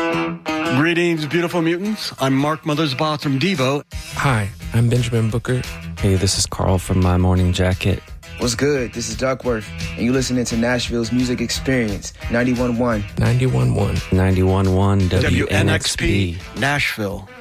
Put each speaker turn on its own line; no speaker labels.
Greetings, beautiful mutants. I'm Mark Mothersbaugh from Devo.
Hi, I'm Benjamin Booker.
Hey, this is Carl from My Morning Jacket.
What's good? This is Duckworth, and you're listening to Nashville's Music Experience, 91.1.
91.1.
91.1 WNXP.
Nashville.